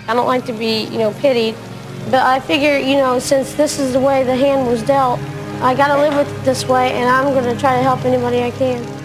I don't like to be, pitied. But I figure, since this is the way the hand was dealt, I gotta live with it this way, and I'm gonna try to help anybody I can.